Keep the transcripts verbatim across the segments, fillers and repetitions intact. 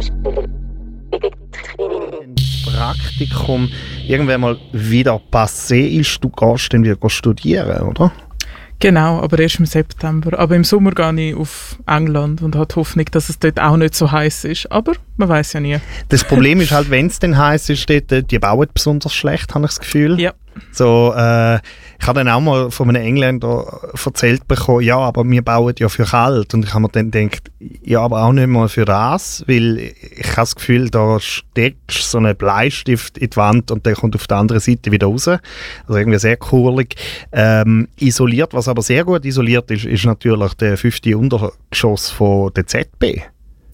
Praktikum irgendwann mal wieder passé ist, du gehst dann wieder studieren, oder? Genau, aber erst im September. Aber im Sommer gehe ich auf England und habe die Hoffnung, dass es dort auch nicht so heiß ist. Aber man weiß ja nie. Das Problem ist halt, wenn es dann heiß ist, dort, die bauen besonders schlecht, habe ich das Gefühl. Ja. So, äh, ich habe dann auch mal von einem Engländer erzählt bekommen, ja, aber wir bauen ja für kalt. Und ich habe mir dann gedacht, ja, aber auch nicht mal für das, weil ich habe das Gefühl, da steckst so einen Bleistift in die Wand und der kommt auf der anderen Seite wieder raus. Also irgendwie sehr kurlig. Ähm, isoliert, was aber sehr gut isoliert ist, ist natürlich der fünfte Untergeschoss von der Z B.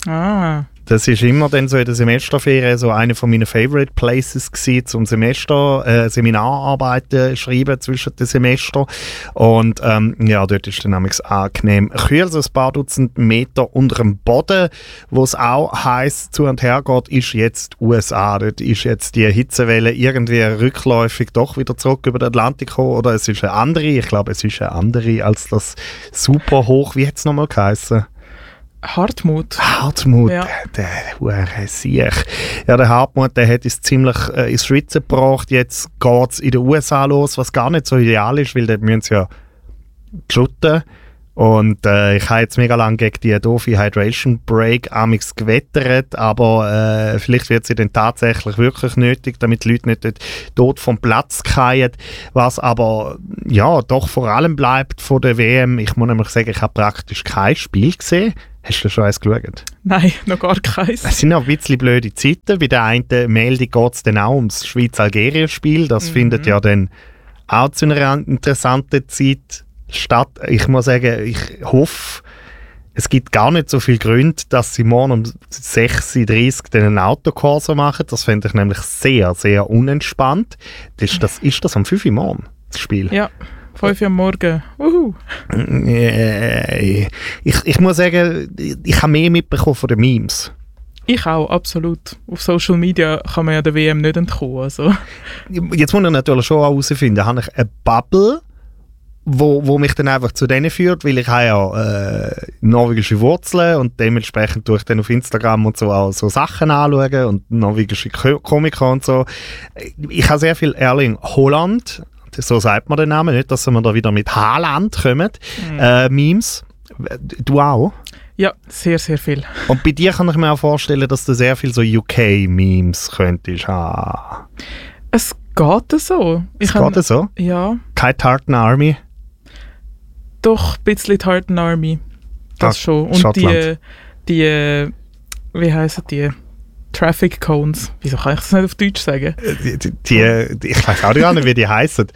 Ah. Das ist immer dann so in der Semesterferien so eine von meinen Favorite Places gewesen, zum Semester, äh, Seminararbeiten schreiben zwischen den Semestern. Und ähm, ja, dort ist dann nämlich angenehm kühl, so ein paar Dutzend Meter unter dem Boden, wo es auch heiß zu und her geht, ist jetzt U S A. Dort ist jetzt die Hitzewelle irgendwie rückläufig doch wieder zurück über den Atlantik gekommen. Oder es ist eine andere, ich glaube, es ist eine andere als das super hoch, wie hat es nochmal geheißen? Hartmut. Hartmut, ja. der hure Siech. Ja, der Hartmut, der hat es ziemlich äh, ins Schwitzen gebracht. Jetzt geht es in den U S A los, was gar nicht so ideal ist, weil dort müssen sie ja shooten. Und äh, ich habe jetzt mega lange gegen die doofe Hydration Break amix gewettert, aber äh, vielleicht wird sie dann tatsächlich wirklich nötig, damit die Leute nicht dort tot vom Platz fallen. Was aber ja doch vor allem bleibt von der W M, ich muss nämlich sagen, ich habe praktisch kein Spiel gesehen. Hast du schon eins geschaut? Nein, noch gar keins. Es sind noch ein bisschen blöde Zeiten. Bei der einen Meldung geht es dann auch ums Schweiz-Algerien-Spiel. Das mhm. findet ja dann auch zu einer interessanten Zeit statt. Ich muss sagen, ich hoffe, es gibt gar nicht so viele Gründe, dass sie morgen um sechs Uhr dreißig einen Autokorso machen. Das fände ich nämlich sehr, sehr unentspannt. Das ist das, ist das am fünf Uhr morgen, das Spiel? Ja. fünf Uhr am Morgen. Uhu. Ich, ich muss sagen, ich habe mehr mitbekommen von den Memes. Ich auch, absolut. Auf Social Media kann man ja der W M nicht entkommen. Also. Jetzt muss ich natürlich schon herausfinden, habe ich eine Bubble, wo, wo mich dann einfach zu denen führt, weil ich habe ja äh, norwegische Wurzeln und dementsprechend tue ich dann auf Instagram und so auch so Sachen anschauen und norwegische Komiker und so. Ich habe sehr viel Erling Haaland, so sagt man den Namen, nicht, dass wir da wieder mit Haaland kommen, mhm. äh, Memes. Du auch? Ja, sehr, sehr viel. Und bei dir kann ich mir auch vorstellen, dass du sehr viel so U K-Memes könntest haben. Es geht so. Es ich geht kann, so? Ja. Keine Tartan Army? Doch, ein bisschen Tartan Army. Das ah, schon. Und Schottland. die, die, wie heissen die? Traffic Cones. Wieso kann ich das nicht auf Deutsch sagen? Die, die, die, ich weiß auch nicht, wie die heissen.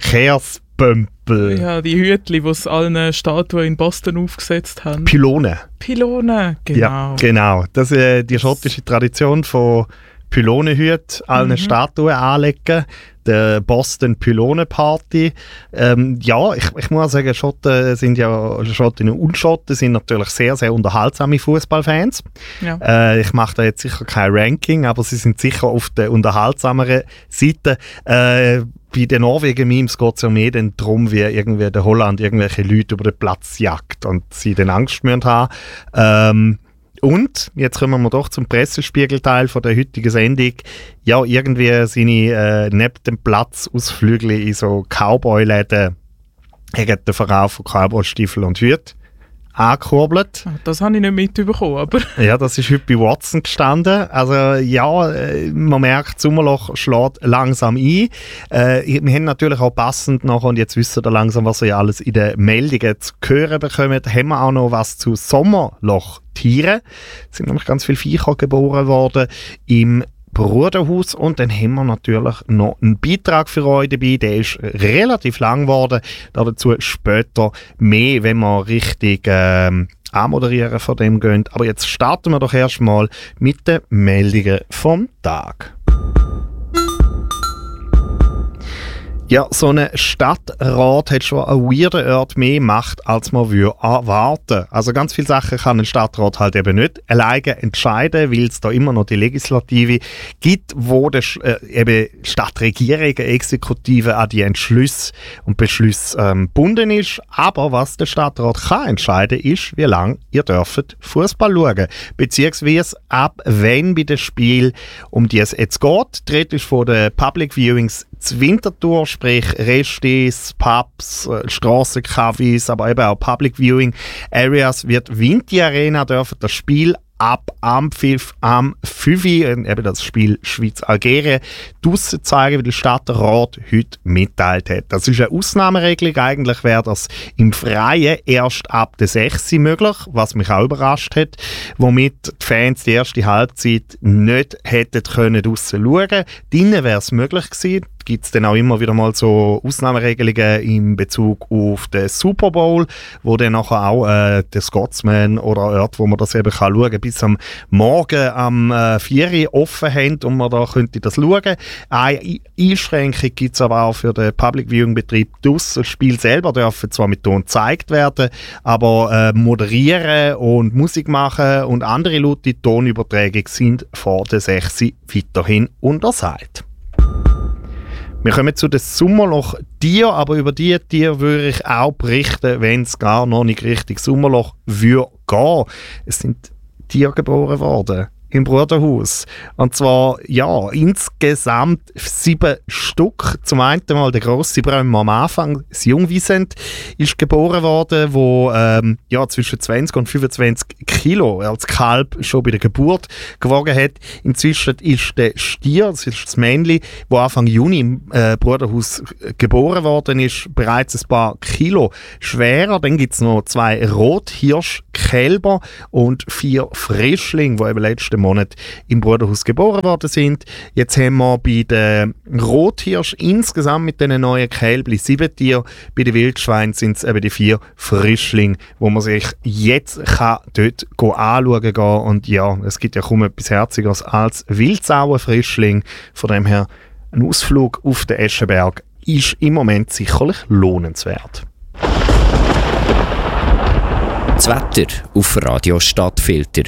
Verkehrsbömpel. Ja, die Hütli, die es allen Statuen in Boston aufgesetzt haben. Pylonen. Pylonen, genau. Ja, genau. Das ist äh, die schottische Tradition von Pylonenhüten allen mhm. Statuen anlegen. Der Boston Pylonenparty. Ähm, ja, ich, ich muss sagen, Schotten sind ja, Schottinnen und Schotten sind natürlich sehr, sehr unterhaltsame Fußballfans. Ja. Äh, ich mache da jetzt sicher kein Ranking, aber sie sind sicher auf der unterhaltsameren Seite. Äh, bei den Norwegen-Memes geht es ja mehr darum, wie irgendwie der Holland irgendwelche Leute über den Platz jagt und sie dann Angst müssen haben. Ähm, Und, jetzt kommen wir doch zum Pressespiegelteil von der heutigen Sendung. Ja, irgendwie sind ich äh, neben dem Platzausflügel in so Cowboy-Läden gegen den Verkauf von Cowboy-Stiefeln und Hüten angekurbelt. Das habe ich nicht mitbekommen, aber... Ja, das ist heute bei Watson gestanden. Also ja, man merkt, das Sommerloch schlägt langsam ein. Äh, wir haben natürlich auch passend noch, und jetzt wissen wir langsam, was ihr alles in den Meldungen zu hören bekommt, haben wir auch noch was zu Sommerlochtieren. Es sind nämlich ganz viele Viecher geboren worden im Bruderhaus, und dann haben wir natürlich noch einen Beitrag für euch dabei, der ist relativ lang geworden, dazu später mehr, wenn wir richtig ähm, anmoderieren von dem gehen. Aber jetzt starten wir doch erstmal mit den Meldungen vom Tag. Ja, so ein Stadtrat hat schon einen weirden Ort mehr Macht, als man würde erwarten. Also ganz viele Sachen kann ein Stadtrat halt eben nicht alleine entscheiden, weil es da immer noch die Legislative gibt, wo die äh, eben Stadtregierung, Exekutive an die Entschlüsse und Beschlüsse ähm, gebunden ist. Aber was der Stadtrat kann entscheiden, ist, wie lange ihr dürft Fußball schauen. Beziehungsweise ab wann bei dem Spiel, um die es jetzt geht. Die Rede ist von den Public Viewings zur Winterthur, sprich Restis, Pubs, Strassencafés, aber eben auch Public Viewing Areas wird Vinti Arena dürfen das Spiel ab am fünf am fünf eben das Spiel Schweiz-Algerien draussen zeigen, wie der Stadtrat heute mitteilt hat. Das ist eine Ausnahmeregelung. Eigentlich wäre das im Freien erst ab der sechs möglich, was mich auch überrascht hat, womit die Fans die erste Halbzeit nicht hätten können draussen schauen. Drinnen wäre es möglich gewesen. Gibt es dann auch immer wieder mal so Ausnahmeregelungen in Bezug auf den Super Bowl, wo dann nachher auch äh, der Scotsman oder Ort, wo man das eben kann schauen, bis am Morgen am äh, vier Uhr offen haben und man da könnte das schauen. Eine Einschränkung gibt es aber auch für den Public Viewing Betrieb. Das Spiel selber dürfen zwar mit Ton gezeigt werden, aber äh, moderieren und Musik machen und andere laute Tonüberträge sind vor der sechs weiterhin untersagt. Wir kommen zu den Sommerloch-Tieren, aber über diese Tiere würde ich auch berichten, wenn es gar noch nicht richtig Sommerloch würde gehen. Es sind Tiere geboren worden im Bruderhaus. Und zwar, ja, insgesamt sieben Stück. Zum einen mal der grosse Brömer am Anfang, das Jungwisent, ist geboren worden, wo ähm, ja, zwischen zwanzig und fünfundzwanzig Kilo als Kalb schon bei der Geburt gewogen hat. Inzwischen ist der Stier, das ist das Männchen, wo Anfang Juni im äh, Bruderhaus geboren worden ist, bereits ein paar Kilo schwerer. Dann gibt es noch zwei Rothirschkälber und vier Frischlinge, die eben letzten Monat im Bruderhaus geboren worden sind. Jetzt haben wir bei den Rothirsch insgesamt mit diesen neuen Kälbchen sieben Tiere. Bei den Wildschweinen sind es eben die vier Frischlinge, wo man sich jetzt kann dort anschauen gehen. Und ja, es gibt ja kaum etwas Herzigeres als Wildsauer-Frischling. Von dem her ein Ausflug auf den Eschenberg ist im Moment sicherlich lohnenswert. Das Wetter auf Radio Stadtfilter.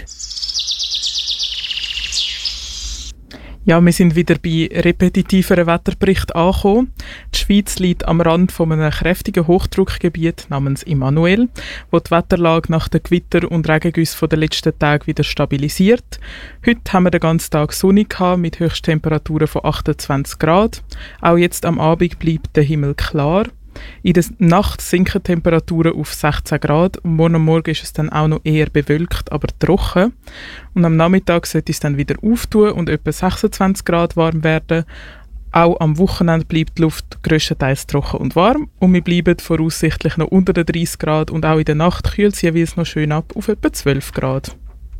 Ja, wir sind wieder bei repetitiveren Wetterberichten angekommen. Die Schweiz liegt am Rand von einem kräftigen Hochdruckgebiet namens Immanuel, wo die Wetterlage nach den Gewitter- und Regengüssen der letzten Tage wieder stabilisiert. Heute haben wir den ganzen Tag Sonne gehabt, mit Höchsttemperaturen von achtundzwanzig Grad. Auch jetzt am Abend bleibt der Himmel klar. In der Nacht sinken die Temperaturen auf sechzehn Grad und morgen am Morgen ist es dann auch noch eher bewölkt, aber trocken. Und am Nachmittag sollte es dann wieder auftun und etwa sechsundzwanzig Grad warm werden. Auch am Wochenende bleibt die Luft grösstenteils trocken und warm und wir bleiben voraussichtlich noch unter den dreißig Grad und auch in der Nacht kühlt es jeweils noch schön ab auf etwa zwölf Grad.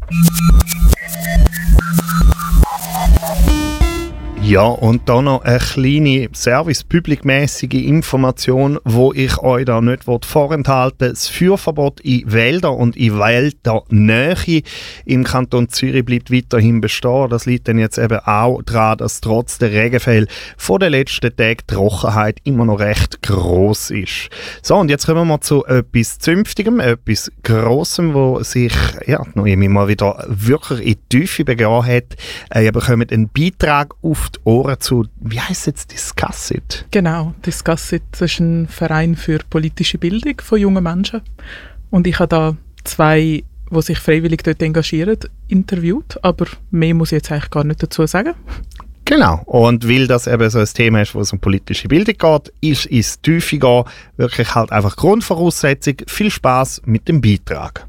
Ja, und dann noch eine kleine service-public-mässige Information, wo ich euch da nicht vorenthalten will. Das Führverbot in Wälder und in Wäldernähe im Kanton Zürich bleibt weiterhin bestehen. Das liegt dann jetzt eben auch daran, dass trotz der Regenfälle von den letzten Tagen die Trockenheit immer noch recht gross ist. So, und jetzt kommen wir zu etwas Zünftigem, etwas Grossem, wo sich ja, noch mal wieder wirklich in die Tiefe begeben hat. Ihr bekommt einen Beitrag auf die Ohren zu, wie heisst jetzt Discussit? Genau, Discussit, das ist ein Verein für politische Bildung von jungen Menschen. Und ich habe da zwei, die sich freiwillig dort engagieren, interviewt, aber mehr muss ich jetzt eigentlich gar nicht dazu sagen. Genau, und weil das eben so ein Thema ist, wo es um politische Bildung geht, ist ins Tiefe gehen wirklich halt einfach Grundvoraussetzung. Viel Spass mit dem Beitrag.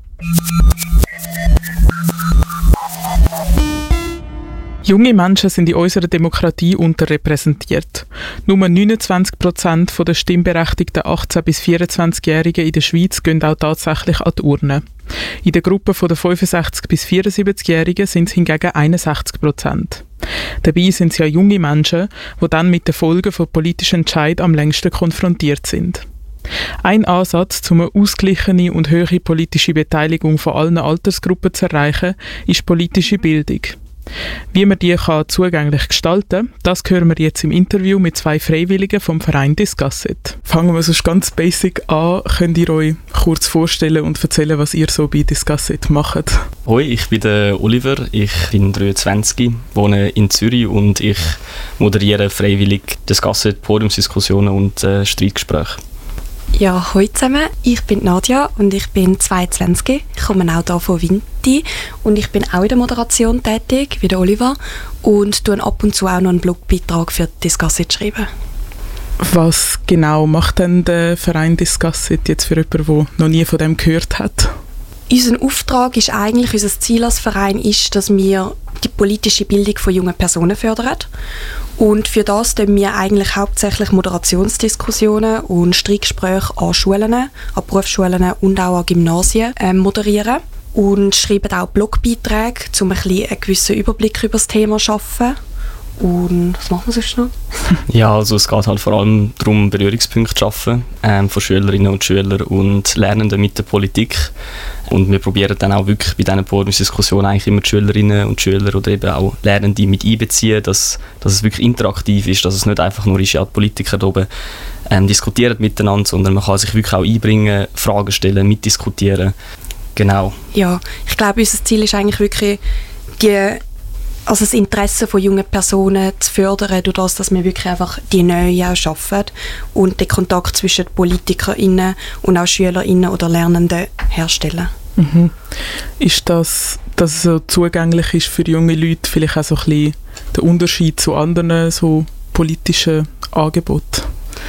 Junge Menschen sind in unserer Demokratie unterrepräsentiert. Nur neunundzwanzig Prozent der stimmberechtigten achtzehn- bis vierundzwanzigjährigen in der Schweiz gehen auch tatsächlich an die Urne. In der Gruppe der fünfundsechzig- bis vierundsiebzigjährigen sind es hingegen einundsechzig Prozent. Dabei sind es ja junge Menschen, die dann mit den Folgen von politischen Entscheidungen am längsten konfrontiert sind. Ein Ansatz, um eine ausgeglichene und hohe politische Beteiligung von allen Altersgruppen zu erreichen, ist politische Bildung. Wie man die kann zugänglich gestalten kann, das hören wir jetzt im Interview mit zwei Freiwilligen vom Verein Discasset. Fangen wir sonst ganz basic an. Könnt ihr euch kurz vorstellen und erzählen, was ihr so bei Discasset macht? Hoi, ich bin der Oliver, ich bin dreiundzwanzig, wohne in Zürich und ich moderiere freiwillig Discasset, Podiumsdiskussionen und äh, Streitgespräche. Ja, hallo zusammen. Ich bin Nadja und ich bin zweiundzwanzig. Ich komme auch hier von Vinti und ich bin auch in der Moderation tätig, wie der Oliver, und tue ab und zu auch noch einen Blogbeitrag für Discasset schreiben. Was genau macht denn der Verein Discasset jetzt für jemanden, der noch nie von dem gehört hat? Unser Auftrag ist eigentlich, unser Ziel als Verein ist, dass wir die politische Bildung von jungen Personen fördern. Und für das tun wir eigentlich hauptsächlich Moderationsdiskussionen und Streitgespräche an Schulen, an Berufsschulen und auch an Gymnasien äh, moderieren. Und schreiben auch Blogbeiträge, um ein bisschen einen gewissen Überblick über das Thema zu schaffen. Und was machen wir sonst noch? Ja, also es geht halt vor allem darum, Berührungspunkte zu schaffen ähm, von Schülerinnen und Schülern und Lernenden mit der Politik. Und wir probieren dann auch wirklich bei diesen Podiumsdiskussionen eigentlich immer die Schülerinnen und Schüler oder eben auch Lernende mit einbeziehen, dass, dass es wirklich interaktiv ist, dass es nicht einfach nur ist, ja, die Politiker da oben ähm, diskutieren miteinander, sondern man kann sich wirklich auch einbringen, Fragen stellen, mitdiskutieren. Genau. Ja, ich glaube, unser Ziel ist eigentlich wirklich, die also das Interesse von jungen Personen zu fördern, durch das, dass wir wirklich einfach die Nähe auch schaffen und den Kontakt zwischen PolitikerInnen und auch SchülerInnen oder Lernenden herstellen. Mhm. Ist das, dass es so zugänglich ist für junge Leute, vielleicht auch so ein bisschen der Unterschied zu anderen so politischen Angeboten?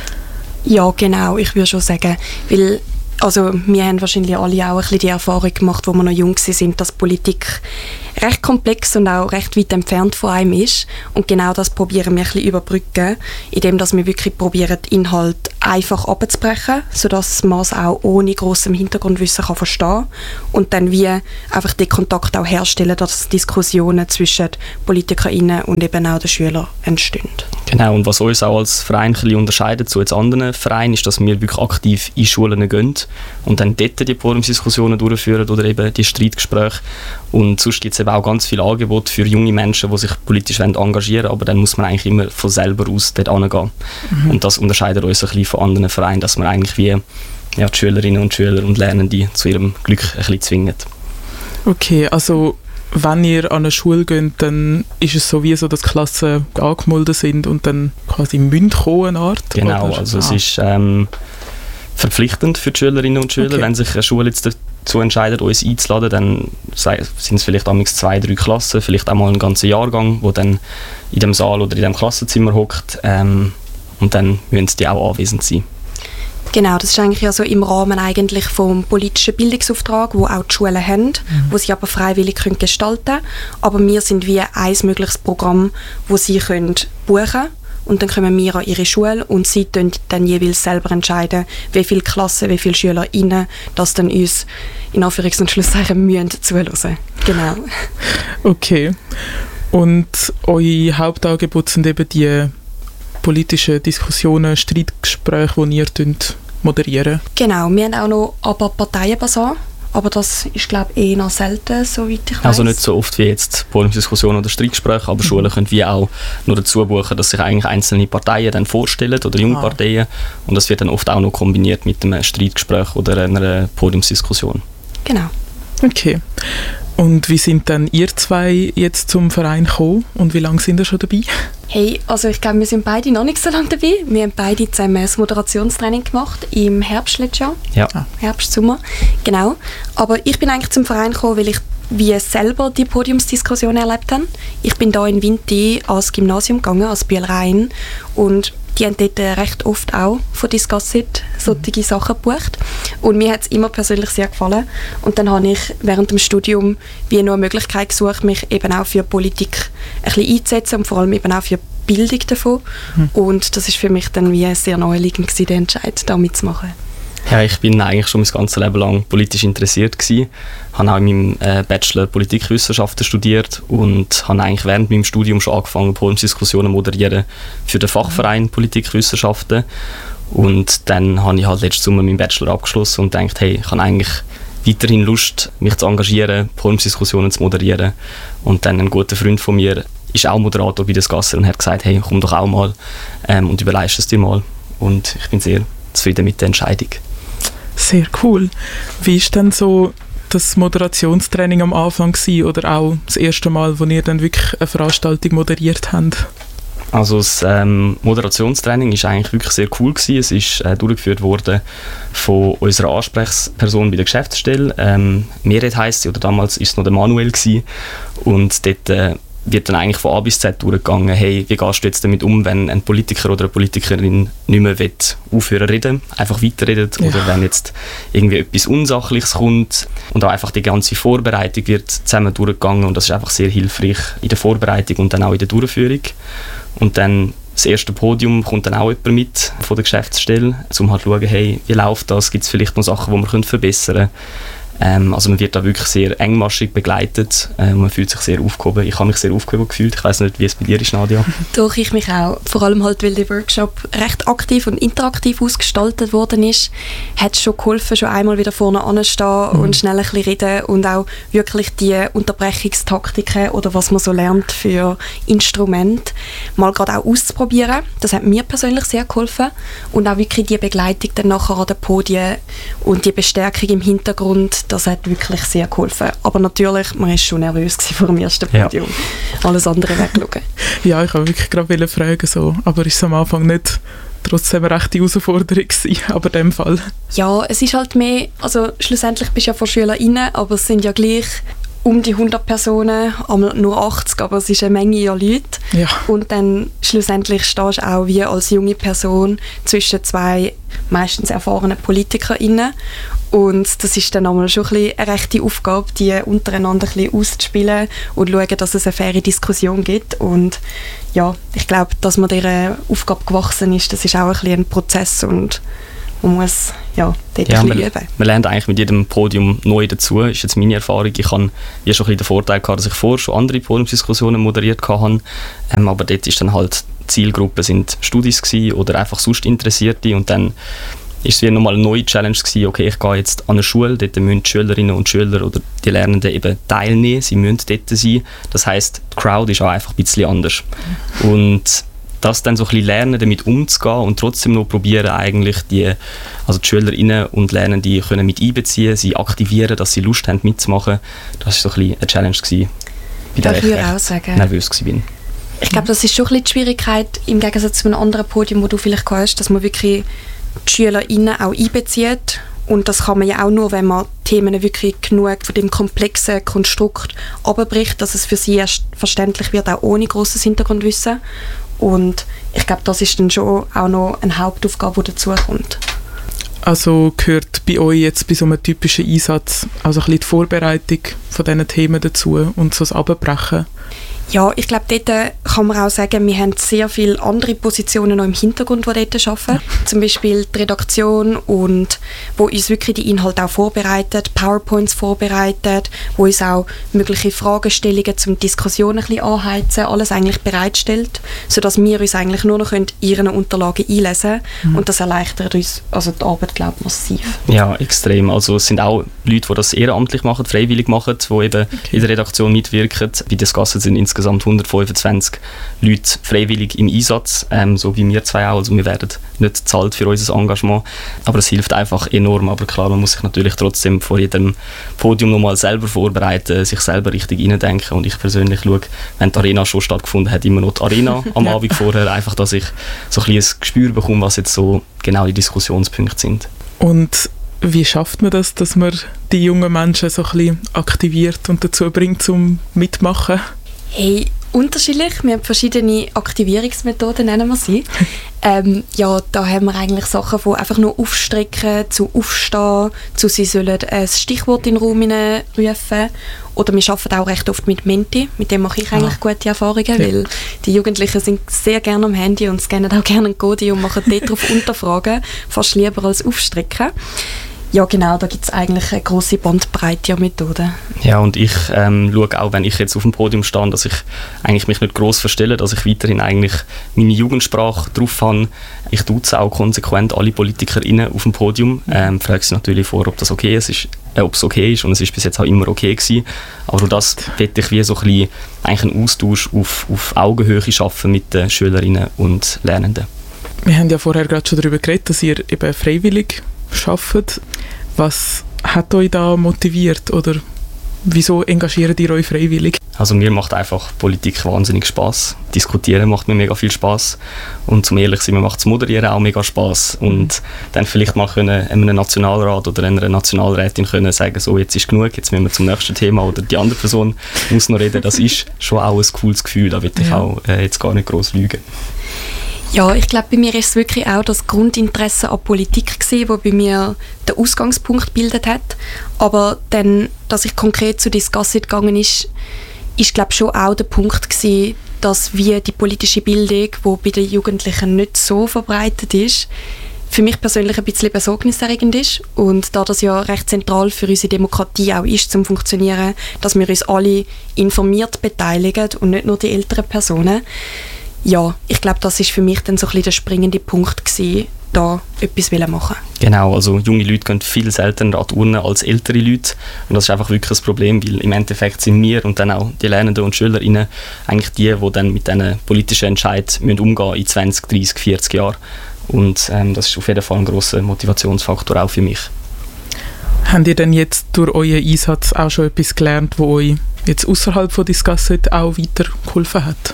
Ja, genau, ich würde schon sagen, weil also wir haben wahrscheinlich alle auch ein bisschen die Erfahrung gemacht, als wir noch jung waren, dass Politik recht komplex und auch recht weit entfernt von einem ist. Und genau das probieren wir ein bisschen überbrücken, indem dass wir wirklich probieren, den Inhalt einfach abzubrechen, sodass man es auch ohne grossem Hintergrundwissen kann verstehen kann. Und dann wie einfach den Kontakt auch herstellen, dass Diskussionen zwischen PolitikerInnen und eben auch den Schülern entstehen. Genau, und was uns auch als Verein ein bisschen unterscheidet zu jetzt anderen Vereinen, ist, dass wir wirklich aktiv in Schulen gehen und dann dort die Podiumsdiskussionen durchführen oder eben die Streitgespräche. Und sonst gibt es eben auch ganz viele Angebote für junge Menschen, die sich politisch engagieren wollen, aber dann muss man eigentlich immer von selber aus dort hingehen. Mhm. Und das unterscheidet uns ein bisschen von anderen Vereinen, dass man eigentlich wie ja, die Schülerinnen und Schüler und Lernende zu ihrem Glück ein bisschen zwingen. Okay, also wenn ihr an eine Schule geht, dann ist es so wie so, dass Klassen angemeldet sind und dann quasi müssen kommen, eine Art? Genau, oder? also ah. es ist ähm, verpflichtend für die Schülerinnen und Schüler. Okay. Wenn sich eine Schule jetzt dazu entscheidet, uns einzuladen, dann sind es vielleicht amigs zwei, drei Klassen, vielleicht auch mal einen ganzen Jahrgang, wo dann in dem Saal oder in dem Klassenzimmer hockt ähm, und dann müssen die auch anwesend sein. Genau, das ist eigentlich ja so im Rahmen eigentlich vom politischen Bildungsauftrag, wo auch die Schulen haben, mhm. wo sie aber freiwillig können gestalten können. Aber wir sind wie ein mögliches Programm, wo sie können buchen können. Und dann kommen wir an ihre Schule und sie können dann jeweils selber entscheiden, wie viele Klassen, wie viele SchülerInnen das dann uns in Anführungs- und Schlusszeichen müssen zuhören. Genau. Okay. Und eure Hauptangebote sind eben die politischen Diskussionen, Streitgespräche, die ihr moderieren? Genau, wir haben auch noch aber Parteienbasar, aber das ist, glaube ich, eher selten, soweit ich weiß. Also nicht so oft wie jetzt Podiumsdiskussionen oder Streitgespräche, aber mhm. Schulen können wie auch nur dazu buchen, dass sich eigentlich einzelne Parteien dann vorstellen oder junge ah. Parteien, und das wird dann oft auch noch kombiniert mit einem Streitgespräch oder einer Podiumsdiskussion. Genau. Okay. Und wie sind dann ihr zwei jetzt zum Verein gekommen und wie lange sind ihr schon dabei? Hey, also ich glaube, wir sind beide noch nicht so lange dabei. Wir haben beide zusammen das Moderationstraining gemacht im Herbst letztes Jahr. Ja. Herbst, Sommer, genau. Aber ich bin eigentlich zum Verein gekommen, weil ich wie selber die Podiumsdiskussion erlebt habe. Ich bin da in Vinti ans Gymnasium gegangen, als Bühlrein, und die haben dort recht oft auch von Discasset solche Sachen gebucht. Und mir hat es immer persönlich sehr gefallen. Und dann habe ich während dem Studium wie noch eine Möglichkeit gesucht, mich eben auch für Politik ein bisschen einzusetzen und vor allem eben auch für die Bildung davon. Mhm. Und das ist für mich dann wie sehr naheliegend gewesen, der Entscheid, da mitzumachen. Ja, ich bin eigentlich schon mein ganzes Leben lang politisch interessiert gewesen. Ich habe auch in meinem äh, Bachelor Politikwissenschaften studiert und habe eigentlich während meinem Studium schon angefangen, Podiumsdiskussionen moderieren für den Fachverein Politikwissenschaften. Und dann habe ich halt letzten Sommer meinen Bachelor abgeschlossen und gedacht, hey, ich habe eigentlich weiterhin Lust, mich zu engagieren, Podiumsdiskussionen zu moderieren. Und dann ein guter Freund von mir ist auch Moderator bei der Gasser und hat gesagt, hey, komm doch auch mal ähm, und überleist es dir mal. Und ich bin sehr zufrieden mit der Entscheidung. Sehr cool. Wie ist denn so das Moderationstraining am Anfang gewesen, oder auch das erste Mal, wo ihr dann wirklich eine Veranstaltung moderiert habt? Also das ähm, Moderationstraining ist eigentlich wirklich sehr cool gewesen. Es ist äh, durchgeführt worden von unserer Ansprechperson bei der Geschäftsstelle. Ähm, Meret heisst sie, oder damals war es noch der Manuel gewesen. Und dort äh, wird dann eigentlich von A bis Z durchgegangen, hey, wie gehst du jetzt damit um, wenn ein Politiker oder eine Politikerin nicht mehr will, aufhören zu reden, einfach weiterredet, ja. Oder wenn jetzt irgendwie etwas Unsachliches kommt. Und auch einfach die ganze Vorbereitung wird zusammen durchgegangen und das ist einfach sehr hilfreich in der Vorbereitung und dann auch in der Durchführung. Und dann das erste Podium kommt dann auch jemand mit von der Geschäftsstelle, um halt zu schauen, hey, wie läuft das, gibt es vielleicht noch Sachen, die wir verbessern können. Ähm, also man wird da wirklich sehr engmaschig begleitet äh, und man fühlt sich sehr aufgehoben. Ich habe mich sehr aufgehoben gefühlt. Ich weiss nicht, wie es bei dir ist, Nadia. Doch, ich mich auch. Vor allem halt, weil der Workshop recht aktiv und interaktiv ausgestaltet worden ist, hat es schon geholfen, schon einmal wieder vorne anzustehen mhm. und schnell ein bisschen reden und auch wirklich die Unterbrechungstaktiken oder was man so lernt für Instrumente mal gerade auch auszuprobieren. Das hat mir persönlich sehr geholfen und auch wirklich die Begleitung dann nachher an den Podien und die Bestärkung im Hintergrund, das hat wirklich sehr geholfen. Aber natürlich, man war schon nervös vor dem ersten Podium. Ja. Alles andere wegschauen. Ja, ich wollte wirklich gerade fragen, so. Aber ist es am Anfang nicht trotzdem eine rechte Herausforderung gewesen, aber in dem Fall? Ja, es ist halt mehr, also schlussendlich bist du ja von SchülerInnen, aber es sind ja gleich um die hundert Personen, einmal nur achtzig, aber es ist eine Menge an Leuten. Ja. Und dann schlussendlich stehst du auch wie als junge Person zwischen zwei meistens erfahrenen PolitikerInnen. Und das ist dann einmal schon ein bisschen eine rechte Aufgabe, die untereinander ein bisschen auszuspielen und schauen, dass es eine faire Diskussion gibt. Und ja, ich glaube, dass man dieser Aufgabe gewachsen ist, das ist auch ein bisschen ein Prozess und man muss ja, dort ja, ein bisschen man, üben. Man lernt eigentlich mit jedem Podium neu dazu, ist jetzt meine Erfahrung. Ich habe ja schon ein bisschen den Vorteil gehabt, dass ich vorher schon andere Podiumsdiskussionen moderiert hatte, ähm, aber dort ist dann halt die Zielgruppe sind Studis gewesen oder einfach sonst Interessierte und dann ist es wie nochmal eine neue Challenge gewesen, okay, ich gehe jetzt an eine Schule, dort müssen die Schülerinnen und Schüler oder die Lernenden eben teilnehmen, sie müssen dort sein. Das heisst, die Crowd ist auch einfach ein bisschen anders. Und das dann so ein bisschen lernen, damit umzugehen und trotzdem noch probieren, eigentlich die, also die Schülerinnen und Lernende können mit einbeziehen, sie aktivieren, dass sie Lust haben mitzumachen. Das war so ein bisschen eine Challenge gewesen, bei der ich, ich auch sagen. nervös war. Ich glaube, das ist schon ein bisschen die Schwierigkeit im Gegensatz zu einem anderen Podium, wo du vielleicht hast, dass man wirklich die SchülerInnen auch einbezieht. Und das kann man ja auch nur, wenn man Themen wirklich genug von dem komplexen Konstrukt abbricht, dass es für sie erst verständlich wird, auch ohne grosses Hintergrundwissen. Und ich glaube, das ist dann schon auch noch eine Hauptaufgabe, die dazukommt. Also gehört bei euch jetzt bei so einem typischen Einsatz also ein bisschen die Vorbereitung von diesen Themen dazu und so das Abbrechen? Ja, ich glaube, dort kann man auch sagen, wir haben sehr viele andere Positionen noch im Hintergrund, die dort arbeiten. Ja. Zum Beispiel die Redaktion, und wo uns wirklich die Inhalte auch vorbereitet, PowerPoints vorbereitet, wo uns auch mögliche Fragestellungen zum Diskussion ein bisschen anheizen, alles eigentlich bereitstellt, sodass wir uns eigentlich nur noch in ihren Unterlagen einlesen können. Mhm. Und das erleichtert uns also die Arbeit, glaube ich, massiv. Ja, extrem. Also es sind auch Leute, die das ehrenamtlich machen, freiwillig machen, die eben okay. in der Redaktion mitwirken. Bei der Gasse sind insgesamt hundertfünfundzwanzig Leute freiwillig im Einsatz, ähm, so wie wir zwei auch. Also wir werden nicht bezahlt für unser Engagement, aber es hilft einfach enorm. Aber klar, man muss sich natürlich trotzdem vor jedem Podium nochmal selber vorbereiten, sich selber richtig reindenken. Und ich persönlich schaue, wenn die Arena schon stattgefunden hat, immer noch die Arena am ja. Abend vorher, einfach, dass ich so ein bisschen ein Gespür bekomme, was jetzt so genau die Diskussionspunkte sind. Und wie schafft man das, dass man die jungen Menschen so ein bisschen aktiviert und dazu bringt, zum Mitmachen? Hey, unterschiedlich. Wir haben verschiedene Aktivierungsmethoden, nennen wir sie. ähm, ja, da haben wir eigentlich Sachen von einfach nur aufstrecken, zu aufstehen, zu sie sollen ein Stichwort in den Raum rufen. Oder wir arbeiten auch recht oft mit Menti, mit dem mache ich eigentlich ah. gute Erfahrungen, ja. weil die Jugendlichen sind sehr gerne am Handy und scannen auch gerne einen Code und machen dort drauf Unterfragen, fast lieber als aufstrecken. Ja genau, da gibt es eigentlich eine grosse Bandbreite an Methoden. Ja, und ich ähm, schaue auch, wenn ich jetzt auf dem Podium stehe, dass ich eigentlich mich nicht gross verstelle, dass ich weiterhin eigentlich meine Jugendsprache drauf habe. Ich duze auch konsequent alle PolitikerInnen auf dem Podium. Ähm, frage sie natürlich vor, ob das okay ist, äh, ob es okay ist, und es ist bis jetzt auch immer okay gewesen. Aber durch das möchte ich wie so ein bisschen eigentlich einen Austausch auf, auf Augenhöhe schaffen mit den Schülerinnen und Lernenden. Wir haben ja vorher gerade schon darüber geredet, dass ihr eben freiwillig arbeitet. Was hat euch da motiviert oder wieso engagiert ihr euch freiwillig? Also mir macht einfach Politik wahnsinnig Spass. Diskutieren macht mir mega viel Spass. Und zum ehrlich sein, mir macht das Moderieren auch mega Spass. Und dann vielleicht mal können einem Nationalrat oder einer Nationalrätin können sagen, so jetzt ist genug, jetzt müssen wir zum nächsten Thema oder die andere Person muss noch reden. Das ist schon auch ein cooles Gefühl, da will ich ja. auch äh, jetzt gar nicht gross lügen. Ja, ich glaube, bei mir ist es wirklich auch das Grundinteresse an Politik gewesen, das bei mir den Ausgangspunkt gebildet hat. Aber dann, dass ich konkret zu Discussit gegangen ist, ist glaube schon auch der Punkt gewesen, dass wie die politische Bildung, die bei den Jugendlichen nicht so verbreitet ist, für mich persönlich ein bisschen besorgniserregend ist. Und da das ja recht zentral für unsere Demokratie auch ist, zum Funktionieren, dass wir uns alle informiert beteiligen und nicht nur die älteren Personen. Ja, ich glaube, das ist für mich dann so ein bisschen der springende Punkt gewesen, da etwas machen. Genau, also junge Leute gehen viel seltener an die Urne als ältere Leute, und das ist einfach wirklich ein Problem, weil im Endeffekt sind wir und dann auch die Lernenden und SchülerInnen eigentlich die, die dann mit diesen politischen Entscheidungen umgehen müssen in zwanzig, dreissig, vierzig Jahren, und ähm, das ist auf jeden Fall ein grosser Motivationsfaktor auch für mich. Habt ihr denn jetzt durch euren Einsatz auch schon etwas gelernt, das euch jetzt außerhalb von Discussit auch weitergeholfen hat?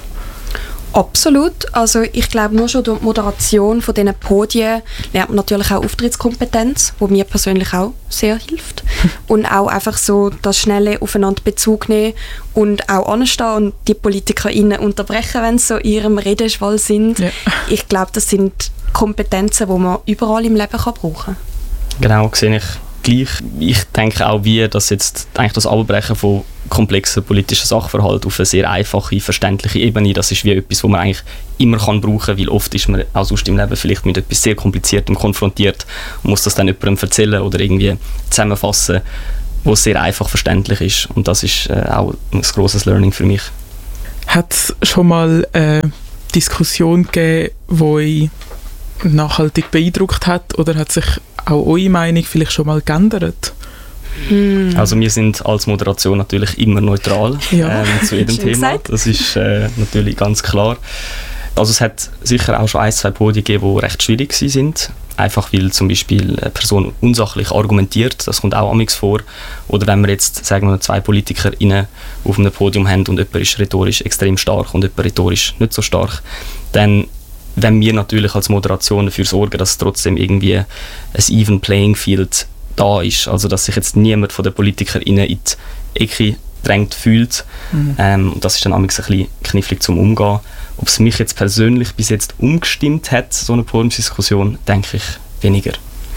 Absolut. Also ich glaube, nur schon durch die Moderation von diesen Podien lernt man natürlich auch Auftrittskompetenz, wo mir persönlich auch sehr hilft. Und auch einfach so das schnelle aufeinander Bezug nehmen und auch anstehen und die PolitikerInnen unterbrechen, wenn sie so in ihrem Redeschwall sind. Ja. Ich glaube, das sind Kompetenzen, die man überall im Leben kann brauchen kann. Genau, sehe ich gleich. Ich denke auch, wie das jetzt eigentlich das Abbrechen von komplexen politischen Sachverhalten auf eine sehr einfache, verständliche Ebene, das ist wie etwas, was man eigentlich immer kann brauchen kann, weil oft ist man auch sonst im Leben vielleicht mit etwas sehr Kompliziertem konfrontiert und muss das dann jemandem erzählen oder irgendwie zusammenfassen, was sehr einfach verständlich ist, und das ist äh, auch ein grosses Learning für mich. Hat es schon mal eine Diskussion gegeben, die euch nachhaltig beeindruckt hat, oder hat sich auch eure Meinung vielleicht schon mal geändert? Hm. Also wir sind als Moderation natürlich immer neutral ja. ähm, zu jedem Thema. Gesagt. Das ist äh, natürlich ganz klar. Also es hat sicher auch schon ein, zwei Podien gegeben, die recht schwierig sind. Einfach weil zum Beispiel eine Person unsachlich argumentiert, das kommt auch amigs vor. Oder wenn wir jetzt, sagen wir, zwei PolitikerInnen auf einem Podium haben und jemand ist rhetorisch extrem stark und jemand rhetorisch nicht so stark, dann wenn wir natürlich als Moderation dafür sorgen, dass trotzdem irgendwie ein even playing field da ist, also dass sich jetzt niemand von den PolitikerInnen in die Ecke gedrängt fühlt. Mhm. Ähm, das ist dann manchmal ein bisschen knifflig zum Umgehen. Ob es mich jetzt persönlich bis jetzt umgestimmt hat, so eine Podiumsdiskussion, denke ich weniger.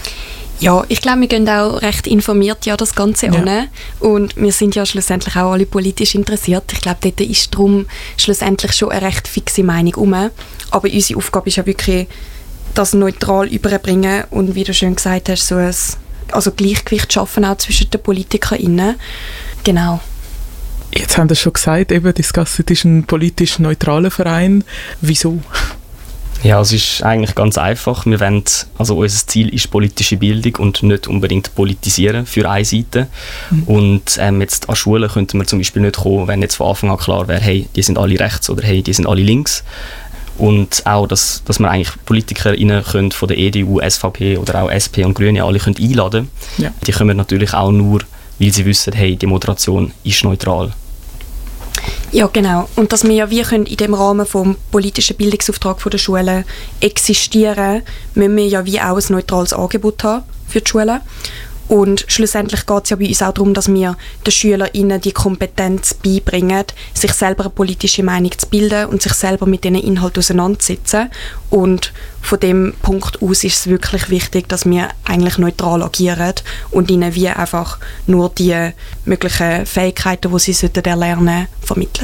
Ja, ich glaube, wir gehen auch recht informiert ja das Ganze ja. an. Und wir sind ja schlussendlich auch alle politisch interessiert. Ich glaube, dort ist darum schlussendlich schon eine recht fixe Meinung um. Aber unsere Aufgabe ist ja wirklich, das neutral überbringen und wie du schön gesagt hast, so ein also Gleichgewicht schaffen auch zwischen den PolitikerInnen. Genau. Jetzt haben Sie schon gesagt, eben, Discussit ist ein politisch neutraler Verein. Wieso? Ja, es ist eigentlich ganz einfach. Wir wollen, also unser Ziel ist politische Bildung und nicht unbedingt politisieren für eine Seite. Mhm. Und ähm, jetzt an Schulen könnten wir zum Beispiel nicht kommen, wenn jetzt von Anfang an klar wäre, hey, die sind alle rechts oder hey, die sind alle links. Und auch, dass, dass man eigentlich PolitikerInnen können von der E D U, S V P oder auch S P und Grüne alle können einladen können. Ja. Die kommen natürlich auch nur, weil sie wissen, hey, die Moderation ist neutral. Ja, genau. Und dass wir ja wie können in dem Rahmen vom politischen Bildungsauftrag der Schulen existieren, müssen wir ja wie auch ein neutrales Angebot haben für die Schulen. Und schlussendlich geht es ja bei uns auch darum, dass wir den SchülerInnen die Kompetenz beibringen, sich selber eine politische Meinung zu bilden und sich selber mit diesen Inhalten auseinanderzusetzen. Und von dem Punkt aus ist es wirklich wichtig, dass wir eigentlich neutral agieren und ihnen wie einfach nur die möglichen Fähigkeiten, die sie erlernen sollten, vermitteln.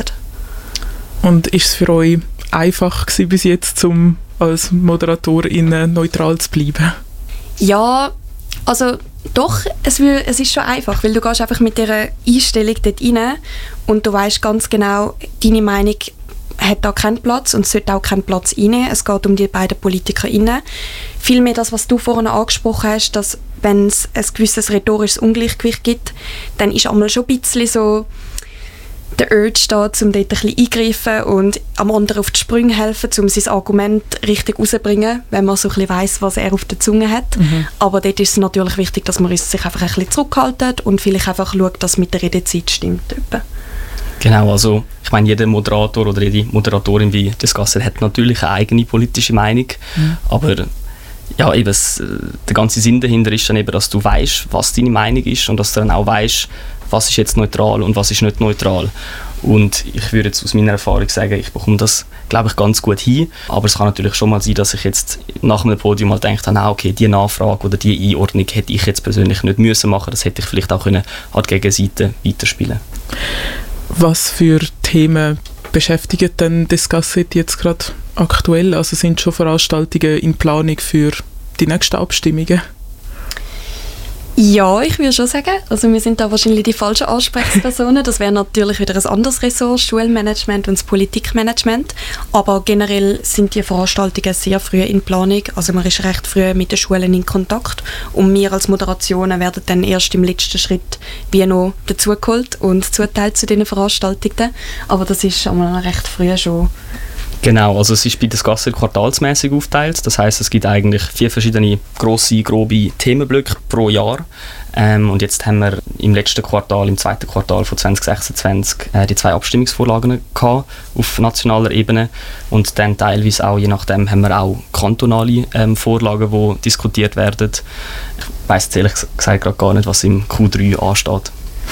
Und ist es für euch einfach gewesen bis jetzt, um als ModeratorInnen neutral zu bleiben? Ja, also Doch, es, will, es ist schon einfach, weil du gehst einfach mit dieser Einstellung dort rein und du weißt ganz genau, deine Meinung hat da keinen Platz und sollte auch keinen Platz einnehmen. Es geht um die beiden PolitikerInnen. Vielmehr das, was du vorhin angesprochen hast, dass wenn es ein gewisses rhetorisches Ungleichgewicht gibt, dann ist einmal schon ein bisschen so der Urge da, um dort ein bisschen eingreifen und am anderen auf die Sprünge helfen, um sein Argument richtig rauszubringen, wenn man so ein bisschen weiss, was er auf der Zunge hat. Mhm. Aber dort ist es natürlich wichtig, dass man sich einfach ein bisschen zurückhaltet und vielleicht einfach schaut, dass mit der Redezeit stimmt. Genau, also ich meine, jeder Moderator oder jede Moderatorin wie Discusser hat natürlich eine eigene politische Meinung, mhm. aber ja, eben, das, der ganze Sinn dahinter ist dann eben, dass du weißt, was deine Meinung ist und dass du dann auch weißt, was ist jetzt neutral und was ist nicht neutral. Und ich würde jetzt aus meiner Erfahrung sagen, ich bekomme das, glaube ich, ganz gut hin. Aber es kann natürlich schon mal sein, dass ich jetzt nach einem Podium mal denke, ah, okay, diese Nachfrage oder diese Einordnung hätte ich jetzt persönlich nicht müssen machen. Das hätte ich vielleicht auch können an die Gegenseite weiterspielen. Was für Themen beschäftigen denn Discussit jetzt gerade aktuell? Also sind schon Veranstaltungen in Planung für die nächsten Abstimmungen? Ja, ich würde schon sagen. Also wir sind da wahrscheinlich die falschen Ansprechpersonen. Das wäre natürlich wieder ein anderes Ressort, Schulmanagement und das Politikmanagement. Aber generell sind die Veranstaltungen sehr früh in Planung. Also man ist recht früh mit den Schulen in Kontakt. Und wir als Moderationen werden dann erst im letzten Schritt wie noch dazugeholt und zuteilt zu diesen Veranstaltungen. Aber das ist schon mal recht früh schon. Genau, also es ist bei Discussit quartalsmäßig aufgeteilt. Das heisst, es gibt eigentlich vier verschiedene grosse, grobe Themenblöcke pro Jahr. Ähm, und jetzt haben wir im letzten Quartal, im zweiten Quartal von zwanzig sechsundzwanzig, äh, die zwei Abstimmungsvorlagen gehabt auf nationaler Ebene. Und dann teilweise auch, je nachdem, haben wir auch kantonale ähm, Vorlagen, die diskutiert werden. Ich weiss jetzt ehrlich gesagt gerade gar nicht, was im Q drei ansteht.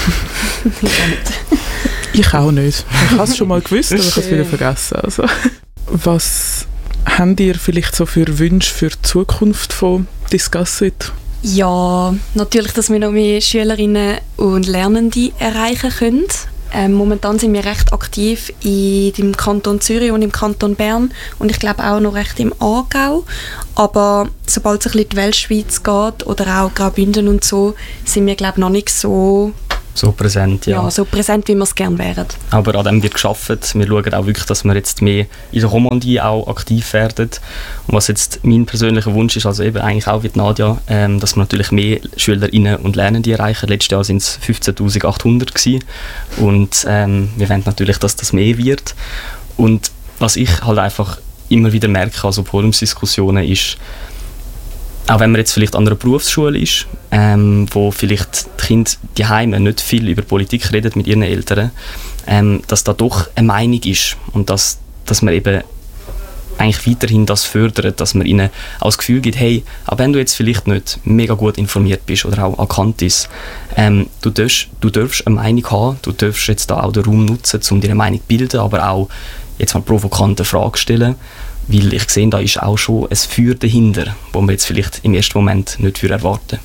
Ich auch nicht. Ich habe es schon mal gewusst, aber ich habe es wieder vergessen. Also. Was habt ihr vielleicht so für Wünsche für die Zukunft von Discussit? Ja, natürlich, dass wir noch mehr Schülerinnen und Lernende erreichen können. Ähm, momentan sind wir recht aktiv im Kanton Zürich und im Kanton Bern und ich glaube auch noch recht im Aargau. Aber sobald es ein bisschen in die Weltschweiz geht oder auch Graubünden und so, sind wir glaube noch nicht so So präsent, ja. Ja, so präsent, wie wir es gerne wären. Aber an dem wird gearbeitet. Wir schauen auch wirklich, dass wir jetzt mehr in der Romandie auch aktiv werden. Und was jetzt mein persönlicher Wunsch ist, also eben eigentlich auch wie Nadja, ähm, dass wir natürlich mehr Schülerinnen und Lernende erreichen. Letztes Jahr waren es fünfzehntausendachthundert gewesen. Und ähm, wir wollen natürlich, dass das mehr wird. Und was ich halt einfach immer wieder merke, also Podiumsdiskussionen, ist, auch wenn man jetzt vielleicht an einer Berufsschule ist, ähm, wo vielleicht die Kinder die Heime nicht viel über Politik reden mit ihren Eltern, ähm, dass da doch eine Meinung ist und dass, dass man eben eigentlich weiterhin das fördert, dass man ihnen auch das Gefühl gibt, hey, auch wenn du jetzt vielleicht nicht mega gut informiert bist oder auch erkannt bist, ähm, du, darfst, du darfst eine Meinung haben, du darfst jetzt da auch den Raum nutzen, um dir eine Meinung zu bilden, aber auch jetzt mal provokante Fragen stellen. Weil ich sehe, da ist auch schon ein Feuer dahinter, das wir jetzt vielleicht im ersten Moment nicht für erwarten.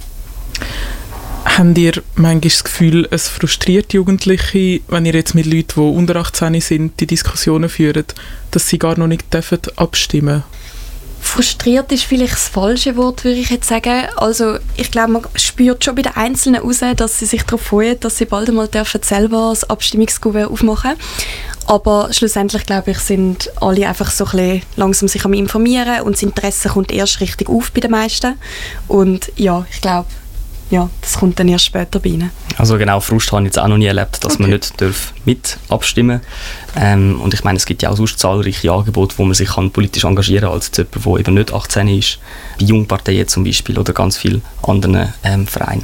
Habt ihr manchmal das Gefühl, es frustriert Jugendliche, wenn ihr jetzt mit Leuten, die unter achtzehn sind, die Diskussionen führt, dass sie gar noch nicht dürfen abstimmen? Frustriert ist vielleicht das falsche Wort, würde ich jetzt sagen. Also ich glaube, man spürt schon bei den Einzelnen raus, dass sie sich darauf freuen, dass sie bald einmal dürfen selber das Abstimmungskuvert aufmachen dürfen. Aber schlussendlich, glaube ich, sind alle einfach so ein bisschen langsam sich am Informieren und das Interesse kommt erst richtig auf bei den meisten. Und ja, ich glaube, ja, das kommt dann erst später bei ihnen. Also genau, Frust habe ich jetzt auch noch nie erlebt, dass okay. man nicht darf mit abstimmen darf. Ähm, und ich meine, es gibt ja auch sonst zahlreiche Angebote, wo man sich kann politisch engagieren kann, als jemand, der eben nicht achtzehn ist. Bei Jungparteien zum Beispiel oder ganz vielen anderen ähm, Vereinen.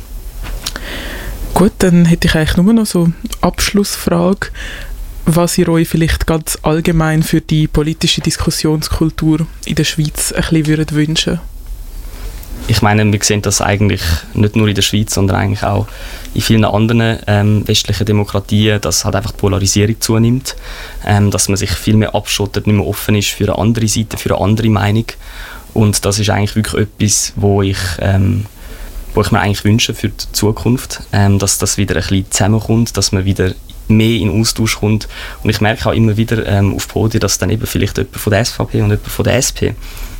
Gut, dann hätte ich eigentlich nur noch so eine Abschlussfrage, was ihr euch vielleicht ganz allgemein für die politische Diskussionskultur in der Schweiz ein bisschen würdet wünschen. Ich meine, wir sehen das eigentlich nicht nur in der Schweiz, sondern eigentlich auch in vielen anderen ähm, westlichen Demokratien, dass halt einfach die Polarisierung zunimmt, ähm, dass man sich viel mehr abschottet, nicht mehr offen ist für eine andere Seite, für eine andere Meinung. Und das ist eigentlich wirklich etwas, wo ich, ähm, wo ich mir eigentlich wünsche für die Zukunft, ähm, dass das wieder ein bisschen zusammenkommt, dass man wieder mehr in Austausch kommt. Und ich merke auch immer wieder ähm, auf Podien, dass dann eben vielleicht jemand von der S V P und jemand von der S P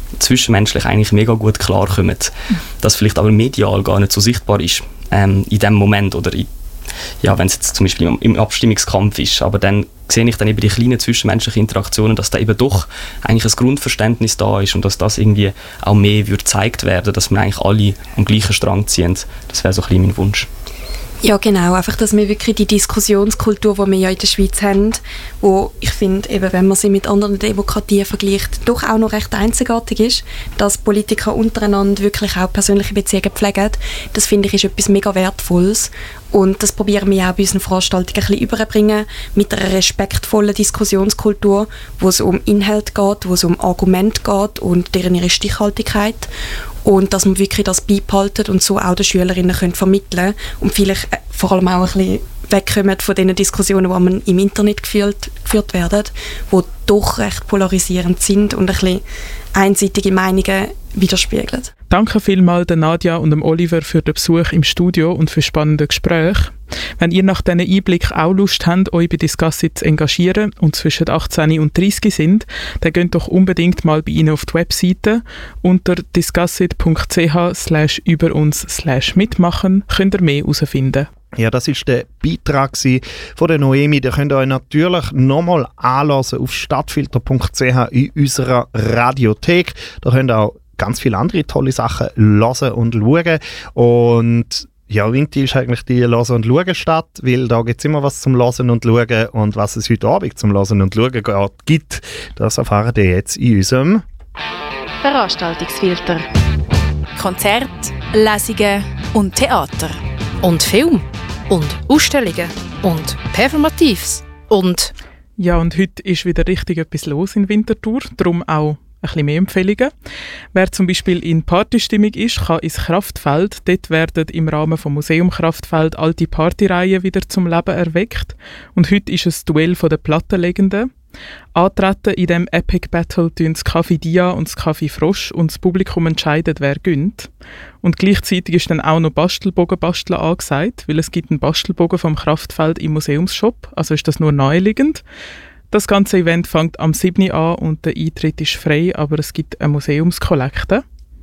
zwischenmenschlich eigentlich mega gut klarkommen, das vielleicht aber medial gar nicht so sichtbar ist ähm, in dem Moment oder in, ja, wenn es jetzt zum Beispiel im, im Abstimmungskampf ist, aber dann sehe ich dann eben die kleinen zwischenmenschlichen Interaktionen, dass da eben doch eigentlich ein Grundverständnis da ist und dass das irgendwie auch mehr würde gezeigt werden, dass wir eigentlich alle am gleichen Strang ziehen. Das wäre so ein bisschen mein Wunsch. Ja, genau. Einfach, dass wir wirklich die Diskussionskultur, die wir ja in der Schweiz haben, wo ich finde, eben, wenn man sie mit anderen Demokratien vergleicht, doch auch noch recht einzigartig ist, dass Politiker untereinander wirklich auch persönliche Beziehungen pflegen. Das finde ich ist etwas mega Wertvolles. Und das probieren wir auch bei unseren Veranstaltungen ein bisschen überzubringen, mit einer respektvollen Diskussionskultur, wo es um Inhalt geht, wo es um Argumente geht und deren ihre Stichhaltigkeit. Und dass man wirklich das beibehalten und so auch den Schülerinnen können vermitteln und vielleicht vor allem auch ein bisschen wegkommen von den Diskussionen, die man im Internet geführt, geführt werden, die doch recht polarisierend sind und ein bisschen einseitige Meinungen widerspiegeln. Danke vielmals der Nadja und dem Oliver für den Besuch im Studio und für spannende Gespräche. Wenn ihr nach diesen Einblick auch Lust habt, euch bei Discassit zu engagieren und zwischen achtzehn und dreißig sind, dann geht doch unbedingt mal bei ihnen auf die Webseite. Unter discassit punkt c h slash über uns slash mitmachen könnt ihr mehr herausfinden. Ja, das war der Beitrag von der Noemi. Den könnt ihr euch natürlich nochmal anhören auf stadtfilter punkt c h in unserer Radiothek. Da könnt ihr auch ganz viele andere tolle Sachen hören und schauen. Und ja, Winti ist eigentlich die Hören und Schauen Stadt, weil da gibt es immer was zum Hören und Schauen. Und was es heute Abend zum Hören und Schauen gibt, das erfahren ihr jetzt in unserem Veranstaltungsfilter. Konzert, Lesungen und Theater. Und Film. Und Ausstellungen. Und Performatives. Und... Ja, und heute ist wieder richtig etwas los in Winterthur, darum auch ein bisschen mehr Empfehlungen. Wer zum Beispiel in Partystimmung ist, kann ins Kraftfeld. Dort werden im Rahmen vom Museum Kraftfeld alte Partyreihen wieder zum Leben erweckt. Und heute ist es Duell der Plattenlegenden. Antreten in dem Epic Battle tun das Café Dia und das Café Frosch und das Publikum entscheidet, wer gönnt. Und gleichzeitig ist dann auch noch Bastelbogen-Basteln angesagt, weil es gibt einen Bastelbogen vom Kraftfeld im Museumsshop, also ist das nur naheliegend. Das ganze Event fängt am siebten an und der Eintritt ist frei, aber es gibt eine Museumskollekte.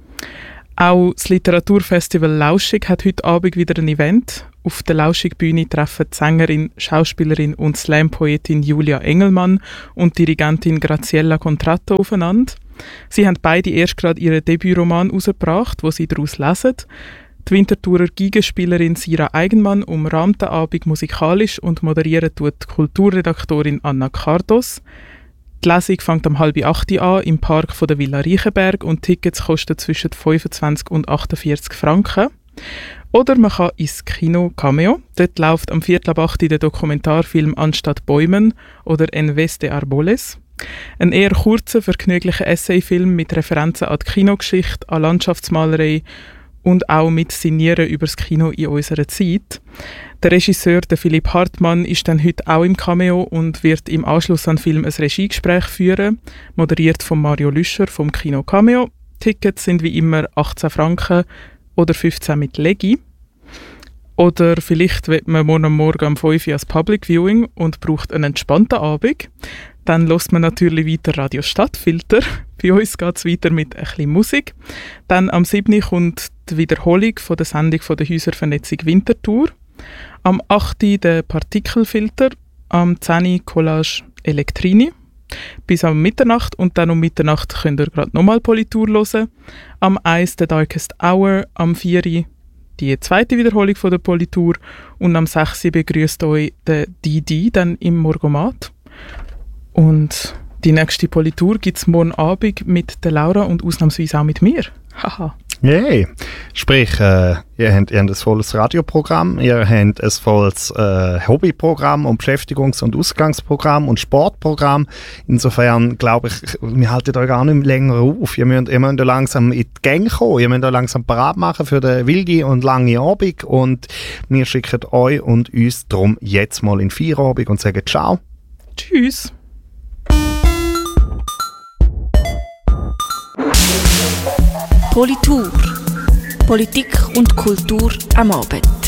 Auch das Literaturfestival Lauschig hat heute Abend wieder ein Event. Auf der Lauschig-Bühne treffen die Sängerin, Schauspielerin und Slam-Poetin Julia Engelmann und Dirigentin Graziella Contratto aufeinander. Sie haben beide erst gerade ihren Debütroman herausgebracht, wo sie daraus lesen. Die Winterthurer Geigenspielerin Sira Eigenmann umrahmt den Abend musikalisch und moderieren tut die Kulturredaktorin Anna Cardos. Die Lesung fängt um halb acht an im Park von der Villa Reichenberg und Tickets kosten zwischen fünfundzwanzig und achtundvierzig Franken. Oder man kann ins Kino Cameo. Dort läuft am viertel ab acht der Dokumentarfilm «Anstatt Bäumen» oder «En vez de Arboles». Ein eher kurzer, vergnüglicher Essayfilm mit Referenzen an die Kinogeschichte, an Landschaftsmalerei und auch mit Signieren über das Kino in unserer Zeit. Der Regisseur, der Philipp Hartmann, ist dann heute auch im Cameo und wird im Anschluss an den Film ein Regiegespräch führen, moderiert von Mario Lüscher vom Kino Cameo. Tickets sind wie immer achtzehn Franken oder fünfzehn mit Legi. Oder vielleicht will man morgen am Morgen um fünf Uhr als Public Viewing und braucht einen entspannten Abend. Dann hört man natürlich weiter Radio Stadtfilter. Bei uns geht es weiter mit ein bisschen Musik. Dann am siebten kommt die Wiederholung von der Sendung von der Häuservernetzung Winterthur. Am achten der Partikelfilter. Am zehnten Collage Elektrini. Bis am Mitternacht und dann um Mitternacht könnt ihr gerade nochmal Politur hören. Am eins der Darkest Hour, am vier die zweite Wiederholung von der Politur und am sechs begrüßt euch der D D dann im Morgomat. Und die nächste Politur gibt es morgen Abend mit der Laura und ausnahmsweise auch mit mir. Haha. Yay! Sprich, äh, ihr, habt, ihr habt ein volles Radioprogramm, ihr habt ein volles äh, Hobbyprogramm und Beschäftigungs- und Ausgangsprogramm und Sportprogramm. Insofern glaube ich, wir halten euch gar nicht länger auf. Ihr müsst, ihr müsst langsam in die Gänge kommen, ihr müsst langsam parat machen für den wilden und langen Abend. Und wir schicken euch und uns darum jetzt mal in Feierabend und sagen Ciao. Tschüss. Politur. Politik und Kultur am Abend.